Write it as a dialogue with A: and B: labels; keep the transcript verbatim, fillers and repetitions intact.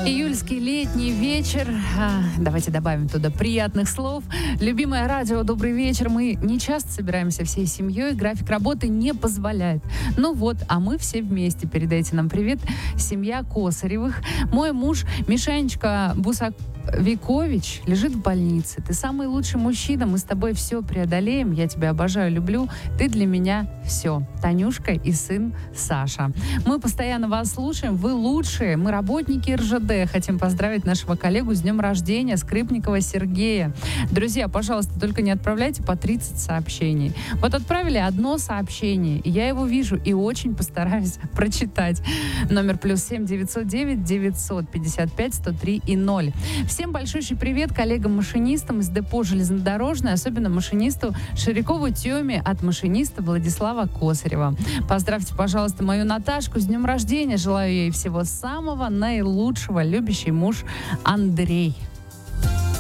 A: Июльский летний вечер. А, давайте добавим туда приятных слов. Любимое радио, добрый вечер. Мы не часто собираемся всей семьей. График работы не позволяет. Ну вот, а мы все вместе. Передайте нам привет. Семья Косаревых. Мой муж Мишанечка Бусакович лежит в больнице. Ты самый лучший мужчина. Мы с тобой все преодолеем. Я тебя обожаю, люблю. Ты для меня все. Танюшка и сын Саша. Мы постоянно вас слушаем. Вы лучшие. Мы работники эр жэ дэ. Хотим поздравить нашего коллегу с днем рождения, Скрипникова Сергея. Друзья, пожалуйста, только не отправляйте по тридцать сообщений. Вот отправили одно сообщение, и я его вижу и очень постараюсь прочитать. Номер плюс семь девятьсот девять девятьсот пятьдесят пять сто три и ноль. Всем большущий привет коллегам-машинистам из депо железнодорожной, особенно машинисту Ширикову Тёме от машиниста Владислава Косарева. Поздравьте, пожалуйста, мою Наташку с днем рождения. Желаю ей всего самого наилучшего. Любящий муж Андрей.